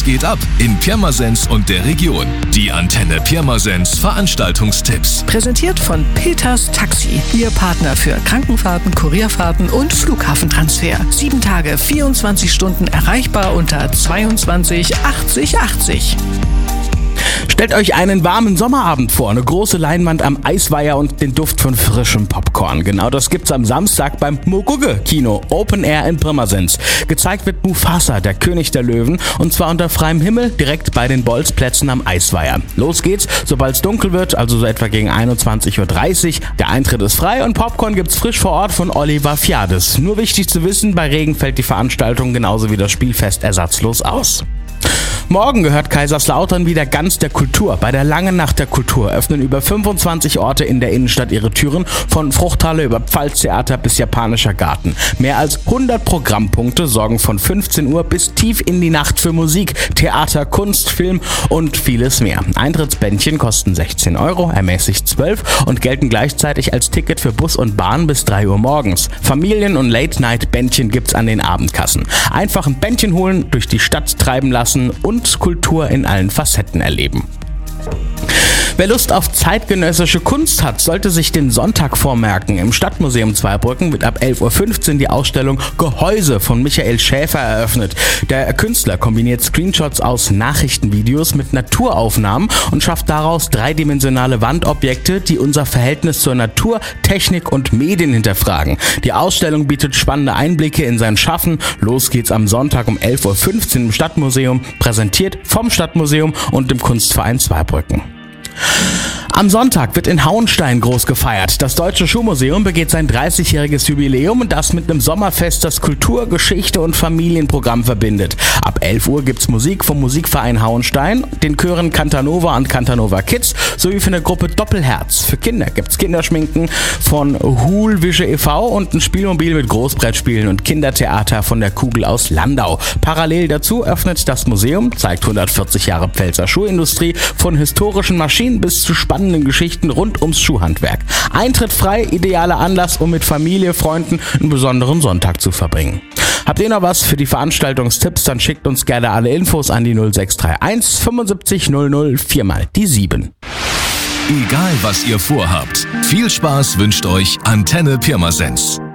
geht ab in Pirmasens und der Region? Die Antenne Pirmasens Veranstaltungstipps. Präsentiert von Peters Taxi. Ihr Partner für Krankenfahrten, Kurierfahrten und Flughafentransfer. 7 Tage, 24 Stunden erreichbar unter 22 80 80. Stellt euch einen warmen Sommerabend vor, eine große Leinwand am Eisweiher und den Duft von frischem Popcorn. Genau das gibt's am Samstag beim Mogugge-Kino Open Air in Pirmasens. Gezeigt wird Mufasa, der König der Löwen, und zwar unter freiem Himmel, direkt bei den Bolzplätzen am Eisweiher. Los geht's, sobald es dunkel wird, also so etwa gegen 21:30 Uhr. Der Eintritt ist frei und Popcorn gibt's frisch vor Ort von Oliver Fiades. Nur wichtig zu wissen, bei Regen fällt die Veranstaltung genauso wie das Spielfest ersatzlos aus. Morgen gehört Kaiserslautern wieder ganz der Kultur. Bei der Langen Nacht der Kultur öffnen über 25 Orte in der Innenstadt ihre Türen, von Fruchthalle über Pfalztheater bis Japanischer Garten. Mehr als 100 Programmpunkte sorgen von 15 Uhr bis tief in die Nacht für Musik, Theater, Kunst, Film und vieles mehr. Eintrittsbändchen kosten 16 €, ermäßigt 12 und gelten gleichzeitig als Ticket für Bus und Bahn bis 3 Uhr morgens. Familien- und Late-Night-Bändchen gibt's an den Abendkassen. Einfach ein Bändchen holen, durch die Stadt treiben lassen und Kultur in allen Facetten erleben. Wer Lust auf zeitgenössische Kunst hat, sollte sich den Sonntag vormerken. Im Stadtmuseum Zweibrücken wird ab 11:15 Uhr die Ausstellung Gehäuse von Michael Schäfer eröffnet. Der Künstler kombiniert Screenshots aus Nachrichtenvideos mit Naturaufnahmen und schafft daraus dreidimensionale Wandobjekte, die unser Verhältnis zur Natur, Technik und Medien hinterfragen. Die Ausstellung bietet spannende Einblicke in sein Schaffen. Los geht's am Sonntag um 11:15 Uhr im Stadtmuseum, präsentiert vom Stadtmuseum und dem Kunstverein Zweibrücken. Am Sonntag wird in Hauenstein groß gefeiert. Das Deutsche Schuhmuseum begeht sein 30-jähriges Jubiläum und das mit einem Sommerfest, das Kultur, Geschichte und Familienprogramm verbindet. Ab 11 Uhr gibt's Musik vom Musikverein Hauenstein, den Chören Cantanova und Cantanova Kids sowie für eine Gruppe Doppelherz. Für Kinder gibt's Kinderschminken von Hulwische e.V. und ein Spielmobil mit Großbrettspielen und Kindertheater von der Kugel aus Landau. Parallel dazu öffnet das Museum, zeigt 140 Jahre Pfälzer Schuhindustrie, von historischen Maschinen bis zu spannenden Geschichten rund ums Schuhhandwerk. Eintritt frei, idealer Anlass, um mit Familie, Freunden einen besonderen Sonntag zu verbringen. Habt ihr noch was für die Veranstaltungstipps, dann schickt uns gerne alle Infos an die 0631 75 00 4x7. Egal was ihr vorhabt, viel Spaß wünscht euch Antenne Pirmasens.